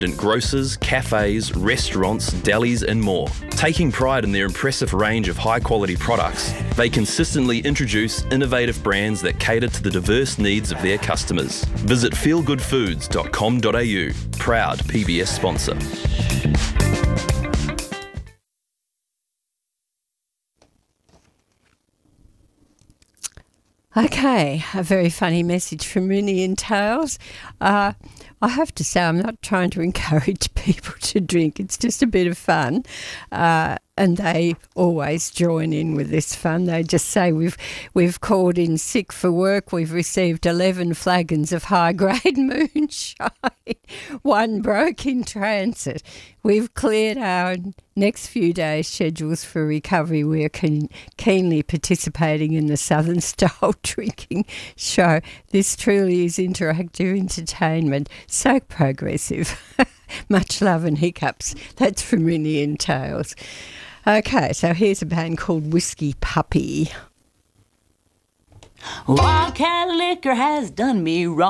grocers, cafes, restaurants, delis and more. Taking pride in their impressive range of high-quality products, they consistently introduce innovative brands that cater to the diverse needs of their customers. Visit feelgoodfoods.com.au, proud PBS sponsor. Okay, a very funny message from Rinny and Tails. I have to say, I'm not trying to encourage people to drink. It's just a bit of fun. And they always join in with this fun. They just say, we've called in sick for work. We've received 11 flagons of high-grade moonshine. One broke in transit. We've cleared our next few days' schedules for recovery. We're keenly participating in the Southern Style drinking show. This truly is interactive entertainment. So progressive. Much love and hiccups. That's from Rinny and Tails. Okay, so here's a band called Whiskey Puppy. Wildcat liquor has done me wrong.